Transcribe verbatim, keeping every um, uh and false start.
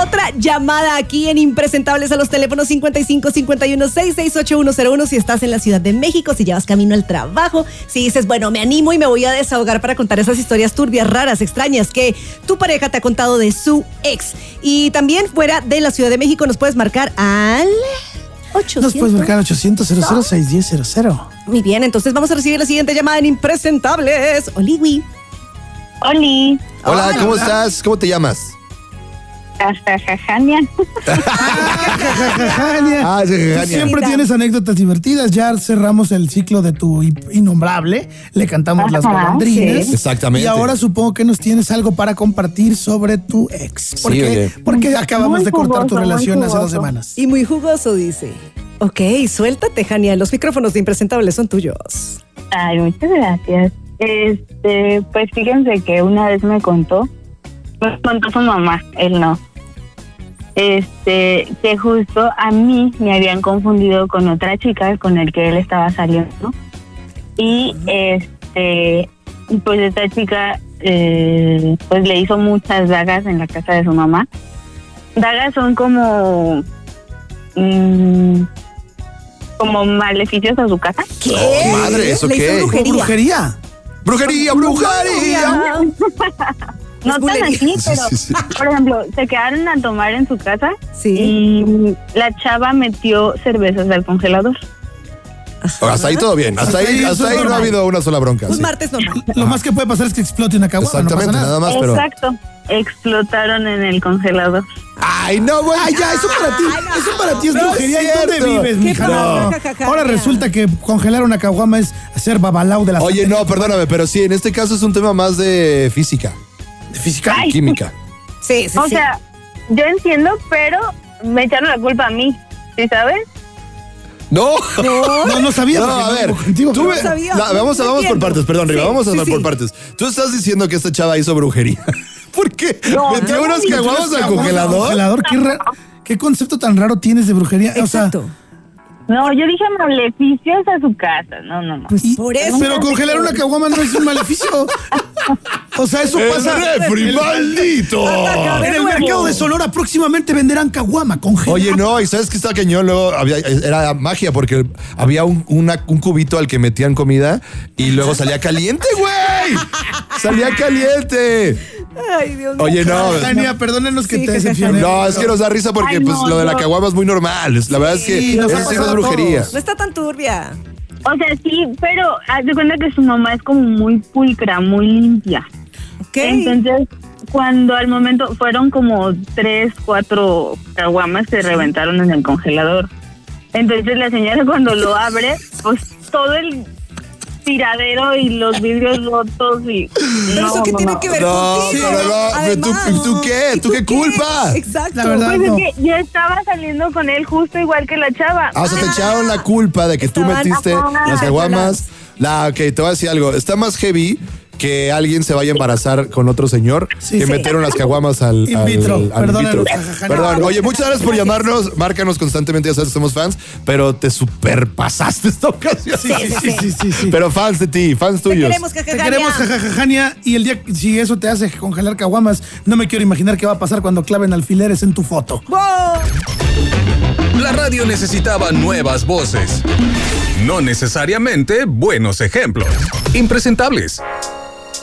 otra llamada aquí en Impresentables a los teléfonos cincuenta y cinco cincuenta y uno sesenta y seis ochenta y uno cero uno si estás en la Ciudad de México, si llevas camino al trabajo, si dices, bueno, me animo y me voy a desahogar para contar esas historias turbias, raras, extrañas que tu pareja te ha contado de su ex. Y también fuera de la Ciudad de México nos puedes marcar al ochocientos. Nos puedes marcar al ochocientos, cero cero, seis uno cero cero. Muy bien, entonces vamos a recibir la siguiente llamada en Impresentables. Oliwi. Oli. Hola, Hola. ¿cómo estás? ¿Cómo te llamas? Jajajania. Jajajania. Ah, es Tú Jajajania. siempre tienes anécdotas divertidas. Ya cerramos el ciclo de tu innombrable. Le cantamos las Ajá, golondrinas. sí. Exactamente. Y ahora supongo que nos tienes algo para compartir sobre tu ex. ¿Por Sí, qué? oye. Porque acabamos Muy de cortar tu jugoso, muy relación hace dos jugoso. semanas. Y muy jugoso, dice. Ok, suéltate, Jania. Los micrófonos de Impresentables son tuyos. Ay, muchas gracias. Este, pues fíjense que una vez me contó, me contó su mamá, él no. Este, que justo a mí me habían confundido con otra chica con el que él estaba saliendo. Y este, pues esta chica, eh, pues le hizo muchas dagas en la casa de su mamá. Dagas son como, mmm, como maleficios a su casa. ¿Qué? Oh, madre, ¿eso Le hizo qué? brujería. Brujería. ¡Brujería, brujería! No Es tan bulería. así, Sí, pero sí, sí. por ejemplo, se quedaron a tomar en su casa Sí. y la chava metió cervezas al congelador. Hasta ahí todo bien. Hasta ahí, hasta ahí no ha habido una sola bronca. Un sí. martes normal. Lo más que puede pasar es que explote una caguama. Exactamente, no pasa nada nada. más, pero. Exacto. Explotaron en el congelador. Ay, no, güey. Ay, ya, eso para ti, Ay, no. eso para ti es No es brujería. ¿Y dónde cierto. vives, ¿Qué mija? pasa? No. Ja, ja, ja, Ahora ja. resulta que congelar una caguama es hacer babalao de la Oye, no, perdóname, pero sí, en este caso es un tema más de física, de física. Ay. química. Sí, sí, O sí. sea, yo entiendo, pero me echaron la culpa a mí, ¿sí sabes? No. No, no sabía. No, porque a ver, vivo contigo, tú pero- me- sabía. la- vamos, No vamos por entiendo. partes, perdón, Riva, Sí, vamos a sí, hablar sí. por partes. Tú estás diciendo que esta chava hizo brujería. ¿Por qué? No, Metió yo no unas dije caguamas ¿Unas al caguamas congelador. congelador? ¿Qué, ra- ¿Qué concepto tan raro tienes de brujería? O sea, Exacto. No, yo dije maleficios a su casa. No, no, no. Pues y- por eso. pero congelar una caguama no es un maleficio. O sea, eso ¡El pasa. refri, maldito! En el mercado de Sonora próximamente venderán caguama congelada. Oye, no, y sabes que estaba cañón, luego había, era magia porque había un, una- un cubito al que metían comida y luego salía caliente, güey. Salía caliente. Ay, Dios mío. Oye, no. Tania, perdónenos que Sí, te que- decepcioné. No, es que nos da risa porque Ay, pues no, lo de la no. caguama es muy normal. Es- La verdad es que Sí, nos ha eso sí no es pasado a brujería. todos. No está tan turbia. O sea, sí, pero haz de cuenta que su mamá es como muy pulcra, muy limpia. Ok. Entonces, cuando al momento fueron como tres, cuatro caguamas que reventaron en el congelador. Entonces la señora cuando lo abre, pues todo el tiradero y los vidrios rotos y... Pero eso qué tiene que ver No, contigo. pero no, pero tú- Además. ¿tú qué? ¿Y ¿Tú qué culpa? Exacto. La verdad. Pues no. es que yo estaba saliendo con él justo igual que la chava. Ah, o sea, te echaron la culpa de que tú Estaban- metiste Ajá. las caguamas. La que te voy a decir algo, está más heavy que alguien se vaya a embarazar con otro señor Sí, que sí. metieron las caguamas al, In al- vitro. al in Perdónanos, vitro. jajaja. Perdón. No, Oye, muchas gracias por llamarnos. Márcanos constantemente, ya sabes que somos fans, pero te superpasaste esta ocasión. Sí, sí, sí, sí, sí, sí. Pero fans de ti, fans Te tuyos. queremos, Te Jajajania. queremos, jajajajania, y el día, si eso te hace congelar caguamas, no me quiero imaginar qué va a pasar cuando claven alfileres en tu foto. ¡Wow! La radio necesitaba nuevas voces. No necesariamente buenos ejemplos. Impresentables.